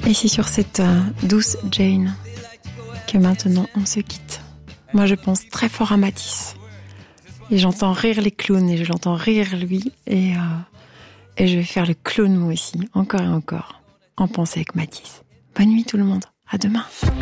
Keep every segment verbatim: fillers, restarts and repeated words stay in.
Et c'est sur cette euh, douce Jane que maintenant on se quitte. Moi je pense très fort à Matisse. Et j'entends rire les clowns et je l'entends rire lui. Et, euh, et je vais faire le clown moi aussi, encore et encore, en pensée avec Matisse. Bonne nuit tout le monde, à demain.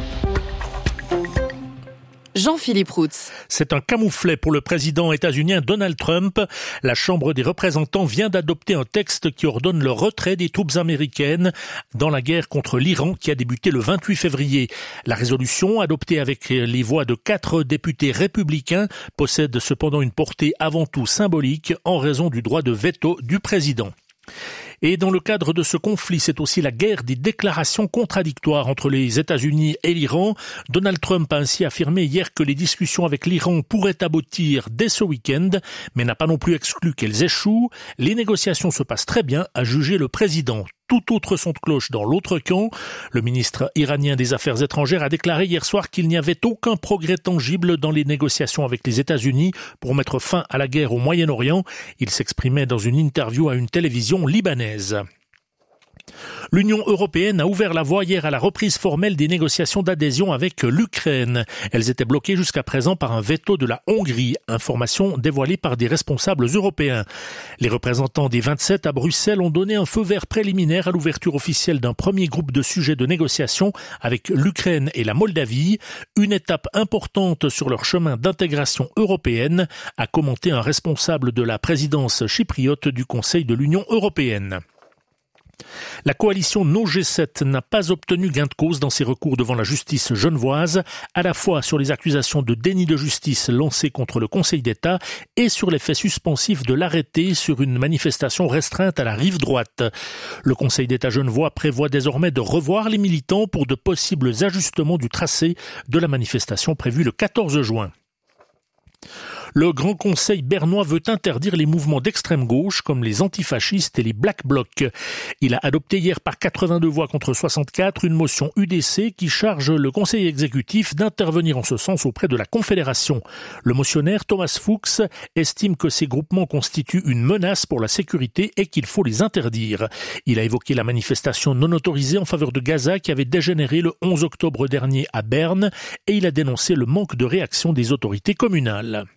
Jean-Philippe Routz. C'est un camouflet pour le président états-unien Donald Trump. La Chambre des représentants vient d'adopter un texte qui ordonne le retrait des troupes américaines dans la guerre contre l'Iran qui a débuté le vingt-huit février. La résolution, adoptée avec les voix de quatre députés républicains, possède cependant une portée avant tout symbolique en raison du droit de veto du président. Et dans le cadre de ce conflit, c'est aussi la guerre des déclarations contradictoires entre les États-Unis et l'Iran. Donald Trump a ainsi affirmé hier que les discussions avec l'Iran pourraient aboutir dès ce week-end, mais n'a pas non plus exclu qu'elles échouent. Les négociations se passent très bien, a jugé le président. Tout autre son de cloche dans l'autre camp. Le ministre iranien des Affaires étrangères a déclaré hier soir qu'il n'y avait aucun progrès tangible dans les négociations avec les États-Unis pour mettre fin à la guerre au Moyen-Orient. Il s'exprimait dans une interview à une télévision libanaise. L'Union européenne a ouvert la voie hier à la reprise formelle des négociations d'adhésion avec l'Ukraine. Elles étaient bloquées jusqu'à présent par un veto de la Hongrie, information dévoilée par des responsables européens. Les représentants des vingt-sept à Bruxelles ont donné un feu vert préliminaire à l'ouverture officielle d'un premier groupe de sujets de négociation avec l'Ukraine et la Moldavie, une étape importante sur leur chemin d'intégration européenne, a commenté un responsable de la présidence chypriote du Conseil de l'Union européenne. La coalition No G sept n'a pas obtenu gain de cause dans ses recours devant la justice genevoise, à la fois sur les accusations de déni de justice lancées contre le Conseil d'État et sur l'effet suspensif de l'arrêté sur une manifestation restreinte à la rive droite. Le Conseil d'État genevois prévoit désormais de revoir les militants pour de possibles ajustements du tracé de la manifestation prévue le quatorze juin. Le Grand Conseil bernois veut interdire les mouvements d'extrême gauche comme les antifascistes et les Black Blocs. Il a adopté hier par quatre-vingt-deux voix contre soixante-quatre une motion U D C qui charge le Conseil exécutif d'intervenir en ce sens auprès de la Confédération. Le motionnaire Thomas Fuchs estime que ces groupements constituent une menace pour la sécurité et qu'il faut les interdire. Il a évoqué la manifestation non autorisée en faveur de Gaza qui avait dégénéré le onze octobre dernier à Berne et il a dénoncé le manque de réaction des autorités communales.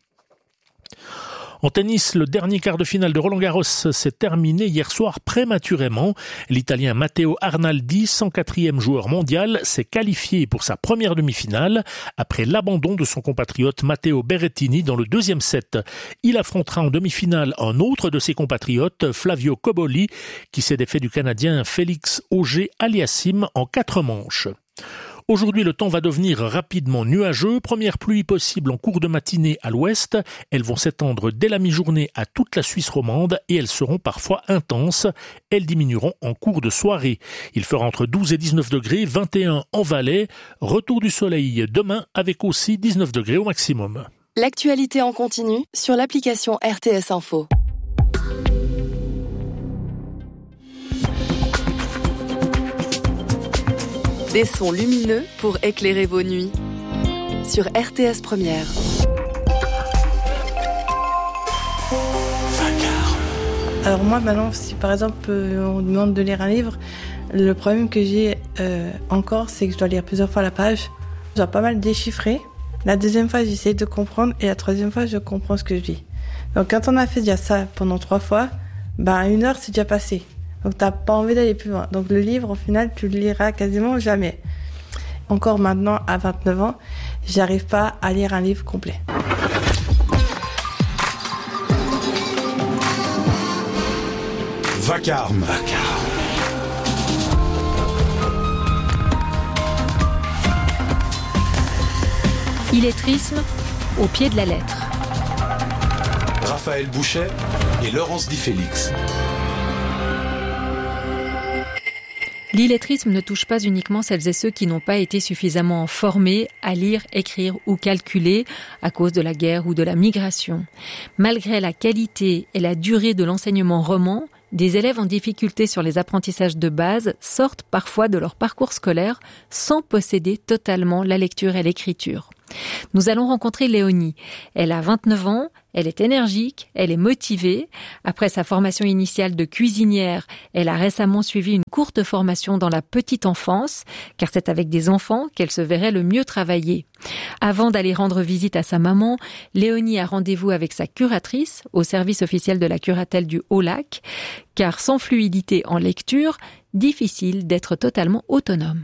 En tennis, le dernier quart de finale de Roland-Garros s'est terminé hier soir prématurément. L'Italien Matteo Arnaldi, cent quatrième joueur mondial, s'est qualifié pour sa première demi-finale après l'abandon de son compatriote Matteo Berrettini dans le deuxième set. Il affrontera en demi-finale un autre de ses compatriotes, Flavio Cobolli, qui s'est défait du Canadien Félix Auger-Aliassime en quatre manches. Aujourd'hui, le temps va devenir rapidement nuageux. Première pluie possible en cours de matinée à l'ouest. Elles vont s'étendre dès la mi-journée à toute la Suisse romande et elles seront parfois intenses. Elles diminueront en cours de soirée. Il fera entre douze et dix-neuf degrés, vingt et un en Valais. Retour du soleil demain avec aussi dix-neuf degrés au maximum. L'actualité en continu sur l'application R T S Info. Des sons lumineux pour éclairer vos nuits. Sur R T S Première. Alors moi maintenant, si par exemple on me demande de lire un livre, le problème que j'ai euh, encore, c'est que je dois lire plusieurs fois la page. Je dois pas mal déchiffrer. La deuxième fois, j'essaie de comprendre et la troisième fois, je comprends ce que je lis. Donc quand on a fait déjà ça pendant trois fois, ben une heure c'est déjà passé. Donc t'as pas envie d'aller plus loin. Donc le livre, au final, tu le liras quasiment jamais. Encore maintenant, à vingt-neuf ans, j'arrive pas à lire un livre complet. Vacarme. Illettrisme au pied de la lettre. Raphaël Bouchet et Laurence Di Félix. L'illettrisme ne touche pas uniquement celles et ceux qui n'ont pas été suffisamment formés à lire, écrire ou calculer à cause de la guerre ou de la migration. Malgré la qualité et la durée de l'enseignement roman, des élèves en difficulté sur les apprentissages de base sortent parfois de leur parcours scolaire sans posséder totalement la lecture et l'écriture. Nous allons rencontrer Léonie. Elle a vingt-neuf ans, elle est énergique, elle est motivée. Après sa formation initiale de cuisinière, elle a récemment suivi une courte formation dans la petite enfance, car c'est avec des enfants qu'elle se verrait le mieux travailler. Avant d'aller rendre visite à sa maman, Léonie a rendez-vous avec sa curatrice au service officiel de la curatelle du Haut-Lac, car sans fluidité en lecture, difficile d'être totalement autonome.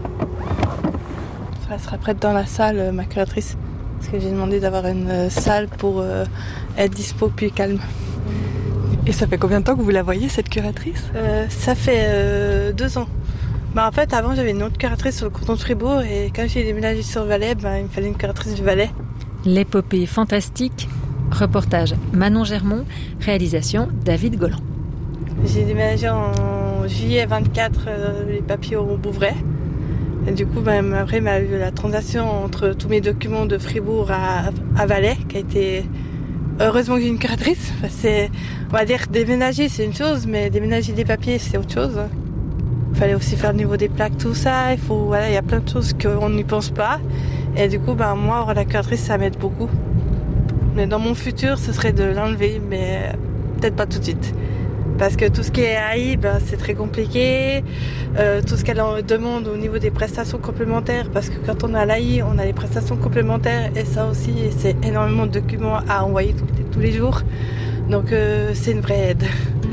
Elle sera prête dans la salle, ma curatrice, parce que j'ai demandé d'avoir une salle pour euh, être dispo puis calme. Et ça fait combien de temps que vous la voyez, cette curatrice ? euh, Ça fait euh, deux ans. Bah, en fait, avant, j'avais une autre curatrice sur le canton de Fribourg, et quand j'ai déménagé sur Valais, bah, il me fallait une curatrice du Valais. L'épopée fantastique, reportage Manon Germont, réalisation David Golland. J'ai déménagé en juillet vingt-quatre, euh, les papiers au Bouvray. Et du coup, ben, après, il y a eu la transaction entre tous mes documents de Fribourg à, à Valais, qui a été... Heureusement que j'ai une curatrice. Enfin, c'est, on va dire, déménager, c'est une chose, mais déménager des papiers, c'est autre chose. Il fallait aussi faire le niveau des plaques, tout ça. Il faut, voilà, il y a plein de choses qu'on n'y pense pas. Et du coup, ben, moi, avoir la curatrice, ça m'aide beaucoup. Mais dans mon futur, ce serait de l'enlever, mais peut-être pas tout de suite. Parce que tout ce qui est A I, ben, c'est très compliqué. Euh, tout ce qu'elle en demande au niveau des prestations complémentaires, parce que quand on a l'A I, on a les prestations complémentaires, et ça aussi, c'est énormément de documents à envoyer tous, tous les jours. Donc euh, c'est une vraie aide.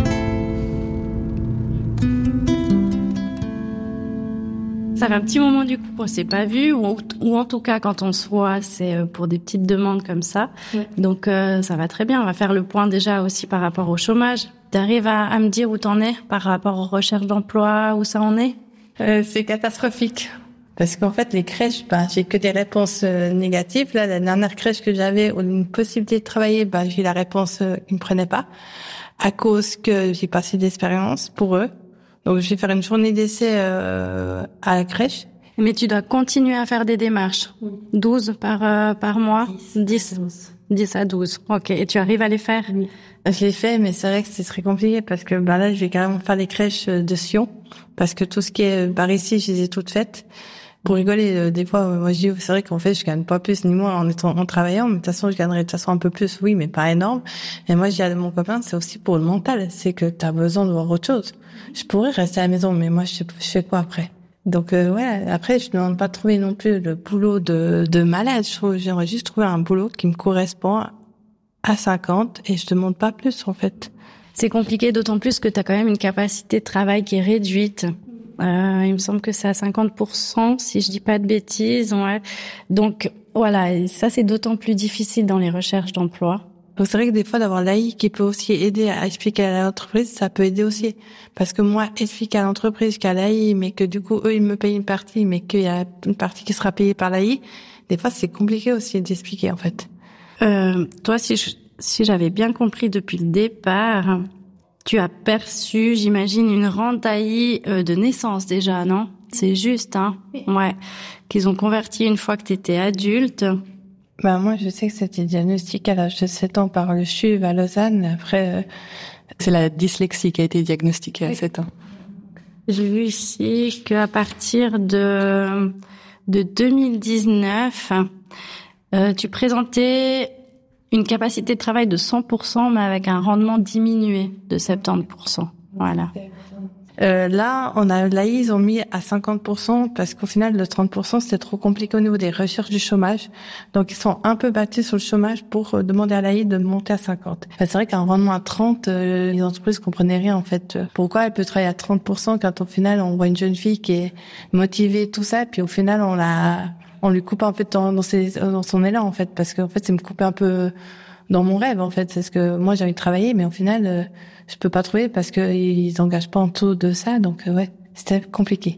Ça fait un petit moment du coup qu'on s'est pas vu, ou, ou en tout cas quand on se voit, c'est pour des petites demandes comme ça. Ouais. Donc euh, ça va très bien. On va faire le point déjà aussi par rapport au chômage. T'arrives à, à me dire où t'en es par rapport aux recherches d'emploi, où ça en est ? euh, C'est catastrophique. Parce qu'en fait, les crèches, ben, j'ai que des réponses euh, négatives. Là, la dernière crèche que j'avais, où une possibilité de travailler, ben, j'ai la réponse euh, qu'ils me prenaient pas, à cause que j'ai pas assez d'expérience pour eux. Donc, je vais faire une journée d'essai euh, à la crèche. Mais tu dois continuer à faire des démarches. douze par euh, par mois. dix. dix à douze. Ok. Et tu arrives à les faire ? Oui. Je l'ai fait, mais c'est vrai que c'est très compliqué parce que ben là, je vais carrément faire les crèches de Sion, parce que tout ce qui est par ici, je les ai toutes faites. Pour rigoler, des fois, moi je dis, c'est vrai qu'en fait, je gagne pas plus ni moins en étant en travaillant, mais de toute façon, je gagnerais de toute façon un peu plus, oui, mais pas énorme. Et moi, je dis à mon copain, c'est aussi pour le mental, c'est que t'as besoin de voir autre chose. Je pourrais rester à la maison, mais moi, je sais, je fais quoi après? Donc euh, ouais, après je ne demande pas de trouver non plus le boulot de de malade. Je trouve, j'aimerais juste trouver un boulot qui me correspond à cinquante, et je demande pas plus en fait. C'est compliqué, d'autant plus que tu as quand même une capacité de travail qui est réduite. Euh, il me semble que c'est à cinquante pour cent, si je dis pas de bêtises. Ouais. Donc voilà, et ça c'est d'autant plus difficile dans les recherches d'emploi. Donc c'est vrai que des fois d'avoir l'A I qui peut aussi aider à expliquer à l'entreprise, ça peut aider aussi. Parce que moi, expliquer à l'entreprise qu'il y a l'A I, mais que du coup eux ils me payent une partie, mais qu'il y a une partie qui sera payée par l'A I, des fois c'est compliqué aussi d'expliquer en fait. Euh, toi, si je, si j'avais bien compris depuis le départ, tu as perçu, j'imagine, une rente A I euh, de naissance déjà, non ? C'est juste, hein ? Ouais. Qu'ils ont converti une fois que tu étais adulte. Bah moi, je sais que c'était diagnostiqué à l'âge de sept ans par le C H U V à Lausanne. Après, euh... c'est la dyslexie qui a été diagnostiquée à sept ans. J'ai vu ici qu'à partir de de deux mille dix-neuf, euh, tu présentais une capacité de travail de cent pour cent, mais avec un rendement diminué de soixante-dix pour cent. Voilà. Euh, là, on a l'A I, ils ont mis à cinquante pour cent parce qu'au final, le trente pour cent, c'était trop compliqué au niveau des recherches du chômage. Donc, ils sont un peu battus sur le chômage pour euh, demander à l'A I de monter à cinquante. Enfin, c'est vrai qu'un rendement à trente, euh, les entreprises comprenaient rien, en fait. Pourquoi elle peut travailler à trente pour cent quand au final, on voit une jeune fille qui est motivée, tout ça, puis au final, on la, on lui coupe un peu dans, dans, ses, dans son élan, en fait, parce qu'en fait, c'est me couper un peu dans mon rêve, en fait. C'est ce que moi, j'ai envie de travailler, mais au final, euh, je peux pas trouver parce que ils engagent pas en dessous de ça, donc euh, ouais, c'était compliqué.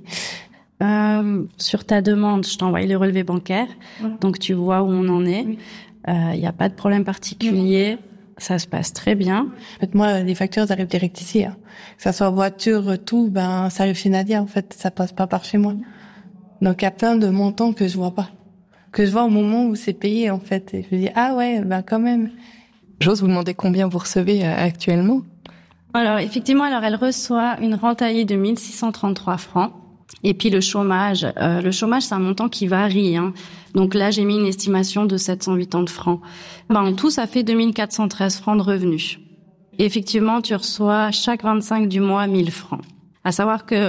Euh, sur ta demande, je t'envoie les relevés bancaires, ouais. Donc tu vois où on en est. Il oui. euh, y a pas de problème particulier, oui. Ça se passe très bien. En fait, moi, les factures arrivent direct ici, hein. Que ça soit voiture, tout, ben ça arrive chez Nadia. En fait, ça passe pas par chez moi. Donc il y a plein de montants que je vois pas, que je vois au moment où c'est payé en fait. Et je me dis ah ouais, ben quand même. J'ose vous demander combien vous recevez actuellement? Alors, effectivement, alors elle reçoit une rente A I de mille six cent trente-trois francs. Et puis le chômage, euh, le chômage c'est un montant qui varie. Hein. Donc là j'ai mis une estimation de sept cent quatre-vingt-dix francs. Ben, en tout ça fait deux mille quatre cent treize francs de revenus. Et effectivement tu reçois chaque vingt-cinq du mois mille francs. À savoir que